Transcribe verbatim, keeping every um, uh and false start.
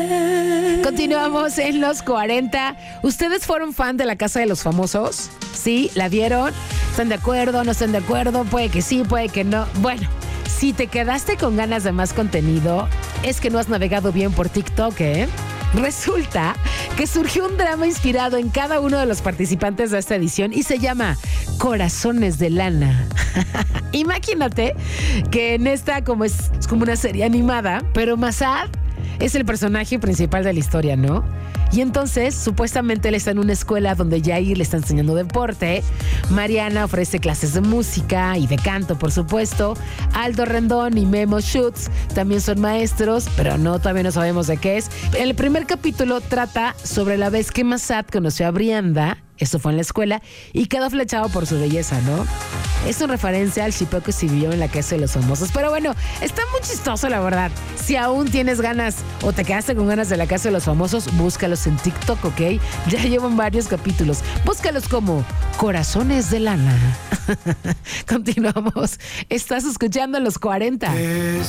Continuamos en los cuarenta. ¿Ustedes fueron fan de La Casa de los Famosos? ¿Sí? ¿La vieron? ¿Están de acuerdo? ¿No están de acuerdo? Puede que sí, puede que no. Bueno, si te quedaste con ganas de más contenido, es que no has navegado bien por TikTok, ¿eh? Resulta que surgió un drama inspirado en cada uno de los participantes de esta edición y se llama Corazones de Lana. Imagínate que en esta, como es, es como una serie animada, pero Massad es el personaje principal de la historia, ¿no? Y entonces, supuestamente él está en una escuela donde Jair le está enseñando deporte. Mariana ofrece clases de música y de canto, por supuesto. Aldo Rendón y Memo Schutz también son maestros, pero no, todavía no sabemos de qué es. El primer capítulo trata sobre la vez que Massad conoció a Brianda, esto fue en la escuela, y quedó flechado por su belleza, ¿no? Es una referencia al shipeo que se vio en La Casa de los Famosos. Pero bueno, está muy chistoso, la verdad. Si aún tienes ganas o te quedaste con ganas de La Casa de los Famosos, búscalos en TikTok, ¿ok? Ya llevan varios capítulos. Búscalos como Corazones de Lana. Continuamos. Estás escuchando Los cuarenta.